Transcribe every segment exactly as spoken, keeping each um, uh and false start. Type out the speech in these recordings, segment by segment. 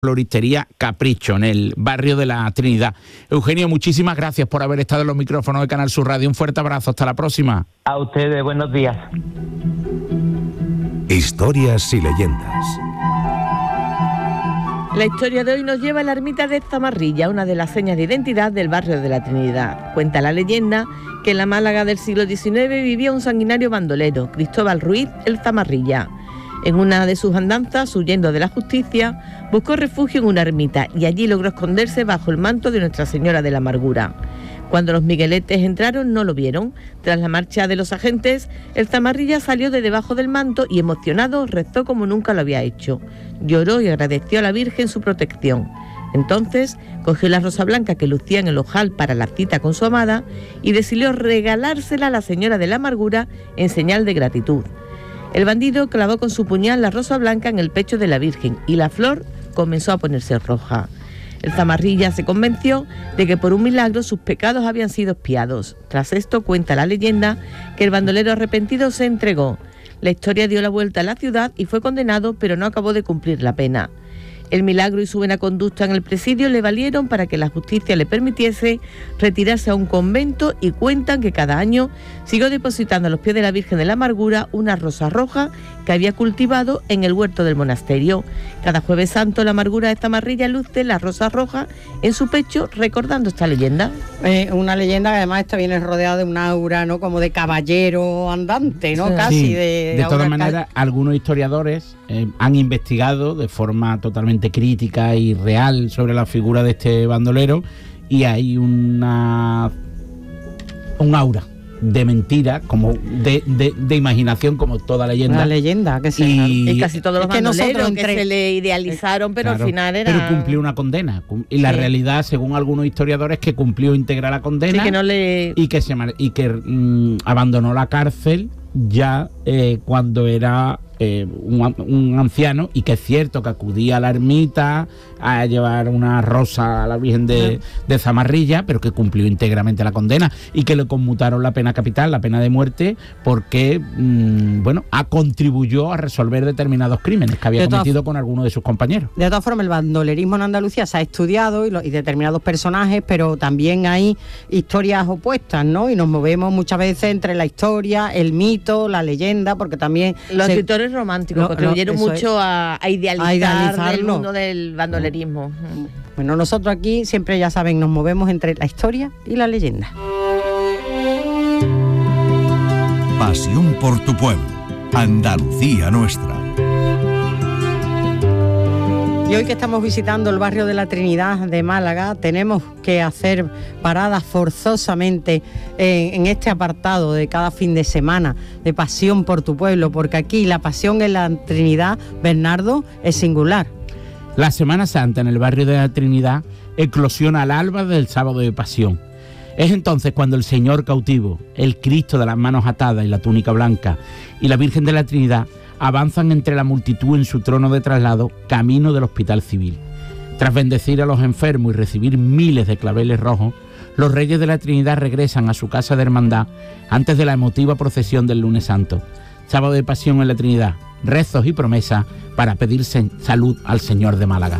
Floristería Capricho, en el barrio de la Trinidad. Eugenio, muchísimas gracias por haber estado en los micrófonos de Canal Sur Radio. Un fuerte abrazo, hasta la próxima. A ustedes, buenos días. Historias y leyendas. La historia de hoy nos lleva a la ermita de Zamarrilla, una de las señas de identidad del barrio de la Trinidad. Cuenta la leyenda que en la Málaga del siglo diecinueve vivía un sanguinario bandolero, Cristóbal Ruiz el Zamarrilla. En una de sus andanzas, huyendo de la justicia, buscó refugio en una ermita y allí logró esconderse bajo el manto de Nuestra Señora de la Amargura. Cuando los migueletes entraron no lo vieron. Tras la marcha de los agentes, el Zamarrilla salió de debajo del manto y, emocionado, rezó como nunca lo había hecho. Lloró y agradeció a la Virgen su protección. Entonces cogió la rosa blanca que lucía en el ojal para la cita con su amada y decidió regalársela a la Señora de la Amargura en señal de gratitud. El bandido clavó con su puñal la rosa blanca en el pecho de la Virgen y la flor comenzó a ponerse roja. El Zamarrilla se convenció de que por un milagro sus pecados habían sido expiados. Tras esto, cuenta la leyenda que el bandolero arrepentido se entregó. La historia dio la vuelta a la ciudad y fue condenado, pero no acabó de cumplir la pena. El milagro y su buena conducta en el presidio le valieron para que la justicia le permitiese retirarse a un convento, y cuentan que cada año siguió depositando a los pies de la Virgen de la Amargura una rosa roja que había cultivado en el huerto del monasterio. Cada Jueves Santo la Amargura de Zamarrilla luce la rosa roja en su pecho, recordando esta leyenda. Eh, una leyenda que además está viene rodeada de un aura, ¿no?, como de caballero andante, ¿no? Sí. Casi sí. de... De, de todas aura... maneras, algunos historiadores eh, han investigado de forma totalmente crítica y real sobre la figura de este bandolero, y hay una un aura de mentira, como de, de, de imaginación, como toda leyenda. Una leyenda que se y, y casi todos los es que bandoleros entre... que se le idealizaron, pero claro, al final era... Pero cumplió una condena. Y la sí. realidad, según algunos historiadores, que cumplió íntegra la condena, sí, que no le... y que se y que mmm, abandonó la cárcel ya eh, cuando era eh, un, un anciano, y que es cierto que acudía a la ermita a llevar una rosa a la Virgen de, de Zamarrilla, pero que cumplió íntegramente la condena y que le conmutaron la pena capital, la pena de muerte, porque mmm, bueno, a contribuyó a resolver determinados crímenes que había cometido con algunos de sus compañeros. De todas formas, el bandolerismo en Andalucía se ha estudiado y, lo, y determinados personajes, pero también hay historias opuestas, ¿no? Y nos movemos muchas veces entre la historia, el mito, la leyenda, porque también... Los se... escritores románticos no, contribuyeron no, mucho es. a, a idealizar a el mundo del bandolerismo. Bueno, nosotros aquí siempre, ya saben, nos movemos entre la historia y la leyenda. Pasión por tu pueblo, Andalucía nuestra. Y hoy que estamos visitando el barrio de la Trinidad de Málaga, tenemos que hacer paradas forzosamente en, en este apartado de cada fin de semana de Pasión por tu pueblo, porque aquí la pasión en la Trinidad, Bernardo, es singular. La Semana Santa en el barrio de la Trinidad eclosiona al alba del sábado de Pasión. Es entonces cuando el Señor cautivo, el Cristo de las manos atadas y la túnica blanca, y la Virgen de la Trinidad avanzan entre la multitud en su trono de traslado, camino del Hospital Civil. Tras bendecir a los enfermos y recibir miles de claveles rojos, los Reyes de la Trinidad regresan a su casa de hermandad antes de la emotiva procesión del Lunes Santo. Sábado de Pasión en la Trinidad, rezos y promesas para pedir salud al Señor de Málaga.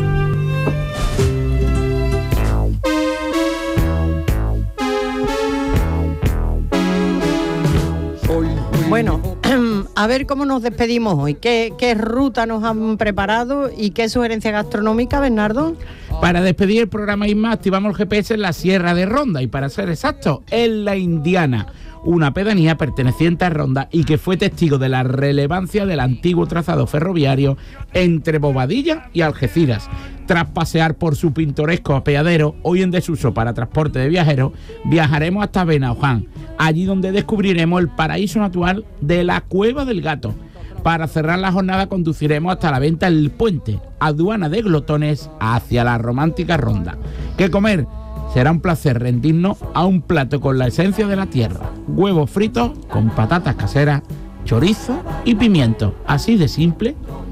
Bueno, a ver cómo nos despedimos hoy. ¿Qué, qué ruta nos han preparado y qué sugerencia gastronómica, Bernardo? Para despedir el programa Isma, activamos el G P S en la Sierra de Ronda, y para ser exactos, en La Indiana, una pedanía perteneciente a Ronda y que fue testigo de la relevancia del antiguo trazado ferroviario entre Bobadilla y Algeciras. Tras pasear por su pintoresco apeadero, hoy en desuso para transporte de viajeros, viajaremos hasta Benaoján, allí donde descubriremos el paraíso natural de la Cueva del Gato. Para cerrar la jornada conduciremos hasta la venta del puente, aduana de glotones, hacia la romántica Ronda. ¿Qué comer? Será un placer rendirnos a un plato con la esencia de la tierra: huevos fritos con patatas caseras, chorizo y pimiento. Así de simple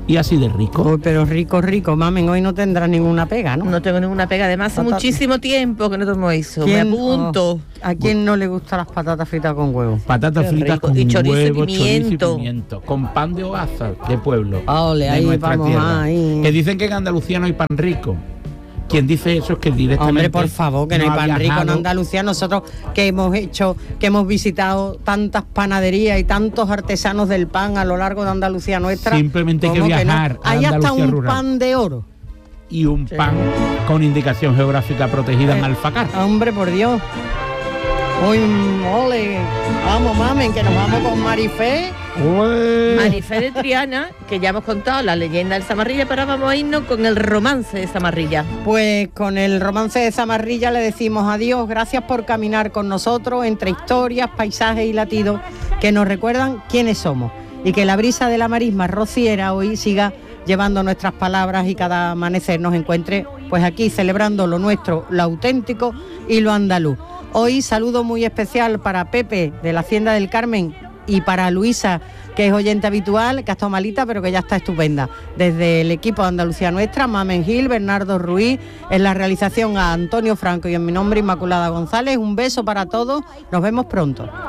y así de rico. Uy, pero rico, rico, mamen, hoy no tendrás ninguna pega, ¿no? No tengo ninguna pega, además hace Patata. muchísimo tiempo que no tomo eso. Me ¿Quién- apunto. oh, ¿A quién no le gustan las patatas fritas con huevo? Patatas Qué fritas rico. con Y chorizo y huevo, chorizo y pimiento. pimiento, con pan de hogaza de pueblo. Ole, de ahí nuestra vamos, tierra. ahí. Que dicen que en Andalucía no hay pan rico. Quien dice eso es que directamente. Hombre, por favor, que no, ha hay pan rico en viajado. Andalucía. Nosotros que hemos hecho, que hemos visitado tantas panaderías y tantos artesanos del pan a lo largo de Andalucía nuestra. Simplemente hay que ¿cómo no? viajar a Hay hasta Andalucía un rural. pan de oro. Y un pan con indicación geográfica protegida en Eh, Alfacar. Hombre, por Dios. Uy, ole. Vamos, mamen, que nos vamos con Marifé. Marifé de Triana, que ya hemos contado la leyenda del Zamarrilla, pero ahora vamos a irnos con el romance de Zamarrilla. Pues con el romance de Zamarrilla le decimos adiós, gracias por caminar con nosotros entre historias, paisajes y latidos que nos recuerdan quiénes somos y que la brisa de la marisma rociera hoy siga llevando nuestras palabras y cada amanecer nos encuentre pues aquí celebrando lo nuestro, lo auténtico y lo andaluz. Hoy saludo muy especial para Pepe de la Hacienda del Carmen y para Luisa, que es oyente habitual, que ha estado malita, pero que ya está estupenda. Desde el equipo de Andalucía Nuestra, Mamen Gil, Bernardo Ruiz, en la realización a Antonio Franco y en mi nombre Inmaculada González. Un beso para todos, nos vemos pronto.